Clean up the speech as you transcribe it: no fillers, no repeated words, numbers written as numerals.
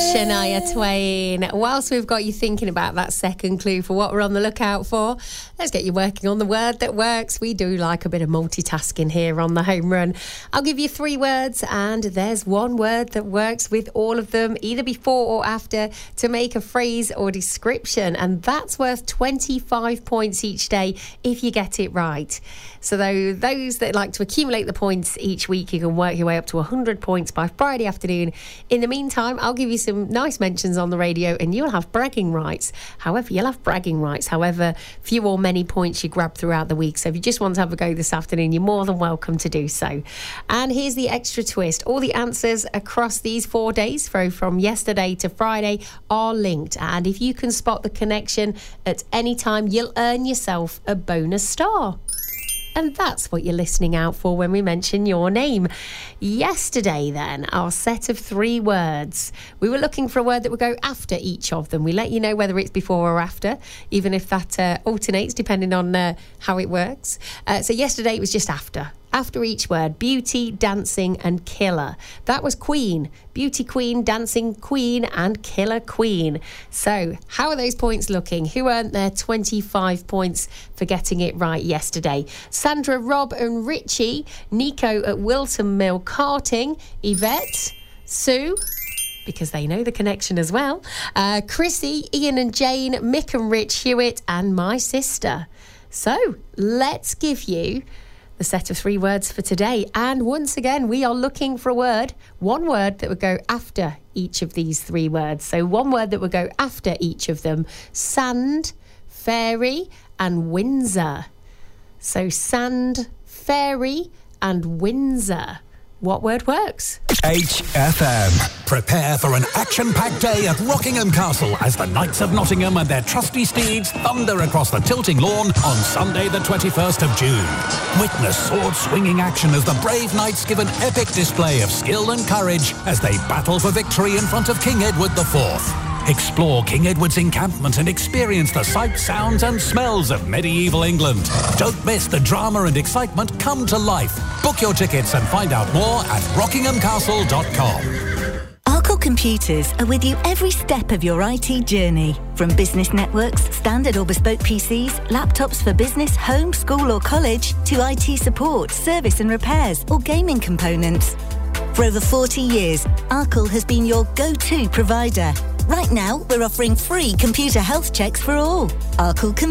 Shania Twain. Whilst we've got you thinking about that second clue for what we're on the lookout for, let's get you working on the word that works. We do like a bit of multitasking here on the Home Run. I'll give you 3 words, and there's one word that works with all of them, either before or after, to make a phrase or description, and that's worth 25 points each day if you get it right. So those that like to accumulate the points each week, you can work your way up to 100 points by Friday afternoon. In the meantime, I'll give you some nice mentions on the radio and you'll have bragging rights. However, few or many points you grab throughout the week. So if you just want to have a go this afternoon, you're more than welcome to do so. And here's the extra twist. All the answers across these 4 days, from yesterday to Friday, are linked. And if you can spot the connection at any time, you'll earn yourself a bonus star. And that's what you're listening out for when we mention your name. Yesterday, then, our set of 3 words. We were looking for a word that would go after each of them. We let you know whether it's before or after, even if that alternates depending on how it works. So yesterday it was just after. After each word: beauty, dancing and killer. That was queen. Beauty queen, dancing queen and killer queen. So how are those points looking? Who earned their 25 points for getting it right yesterday? Sandra, Rob and Richie. Nico at Wilton Mill Karting. Yvette, Sue, because they know the connection as well. Chrissy, Ian and Jane, Mick and Rich, Hewitt and my sister. So let's give you the set of 3 words for today. And once again, we are looking for one word that would go after each of these 3 words. So one word that would go after each of them: sand, fairy and Windsor. So sand, fairy and Windsor. What word works? HFM. Prepare for an action-packed day at Rockingham Castle as the Knights of Nottingham and their trusty steeds thunder across the tilting lawn on Sunday the 21st of June. Witness sword-swinging action as the brave knights give an epic display of skill and courage as they battle for victory in front of King Edward IV. Explore King Edward's encampment and experience the sights, sounds and smells of medieval England. Don't miss the drama and excitement come to life. Book your tickets and find out more at rockinghamcastle.com. Arkle Computers are with you every step of your IT journey. From business networks, standard or bespoke PCs, laptops for business, home, school or college, to IT support, service and repairs or gaming components. For over 40 years, Arkle has been your go-to provider. Right now, we're offering free computer health checks for all. Arkle